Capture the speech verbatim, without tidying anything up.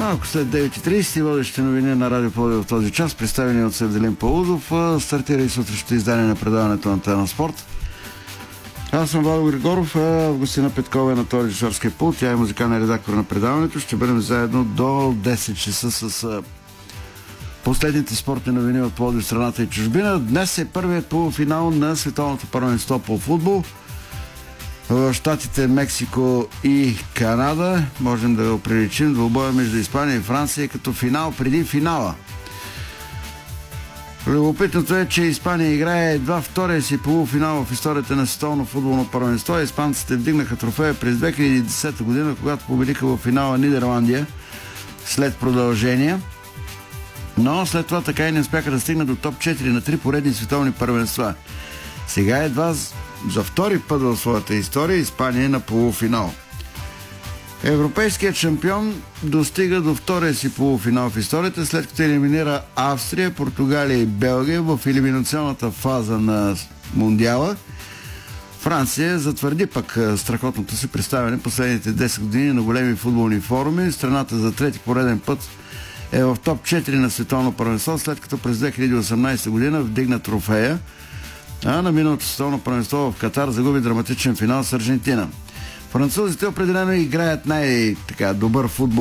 Малко след девет и трийсет водещите новини на Радио Пловдив в този час, представени от Севделин Паудов, стартира и сутрешното издание на предаването на Тена Спорт. Аз съм Владо Григоров, а Августина Петкова е на този режисьорския пулт. Тя е музикален редактор на предаването. Ще бъдем заедно до десет часа с последните спортни новини от Пловдив, страната и чужбина. Днес е първият полуфинал на световното първенство по футбол в щатите Мексико и Канада. Можем да го приличим двубоя между Испания и Франция като финал преди финала. Любопитното е, че Испания играе едва втория си полуфинал в историята на световно футболно първенство. Испанците вдигнаха трофея през две хиляди и десета година, когато победиха в финала Нидерландия след продължение. Но след това така и не успяха да стигнат до топ четири на три поредни световни първенства. Сега едва за втори път в своята история Испания е на полуфинал. Европейският шампион достига до втория си полуфинал в историята, след като елиминира Австрия, Португалия и Белгия в елиминационната фаза на Мундиала. Франция затвърди пък страхотното си представяне последните десет години на големи футболни форуми. Страната за трети пореден път е в топ четири на световно първенство, след като през две хиляди и осемнадесета година вдигна трофея, а на миналото световно първенство в Катар загуби драматичен финал с Аржентина. Французите определено играят най-добър футбол